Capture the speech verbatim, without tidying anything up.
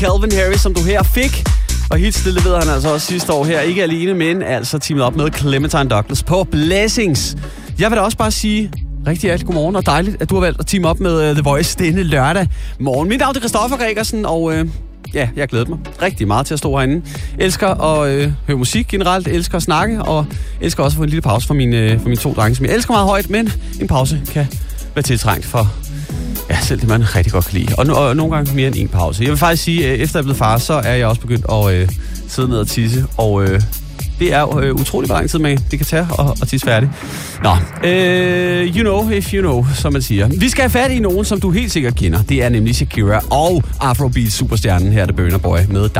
Calvin Harris, som du her fik. Og hits, det leverede han altså også sidste år her. Ikke alene, men altså teamet op med Clementine Douglas på Blessings. Jeg vil da også bare sige rigtig hjertelig godmorgen, og dejligt, at du har valgt at teame op med uh, The Voice denne lørdag morgen. Mit navn er Christoffer Gregersen, og uh, ja, jeg glæder mig rigtig meget til at stå herinde. Elsker at uh, høre musik generelt, elsker at snakke, og elsker også at få en lille pause for mine, uh, for mine to drenge, som jeg elsker meget højt, men en pause kan være tiltrængt for ja, selv det, man rigtig godt kan lide. Og, og nogle gange mere end en pause. Jeg vil faktisk sige, at efter jeg er blevet far, så er jeg også begyndt at uh, sidde ned og tisse, og uh, det er jo uh, utrolig, hvor lang tid man det kan tage at, at tisse færdig. Nå, uh, you know if you know, som man siger. Vi skal have fat i nogen, som du helt sikkert kender. Det er nemlig Shakira og Afrobeat superstjernen her, der Burna Boy med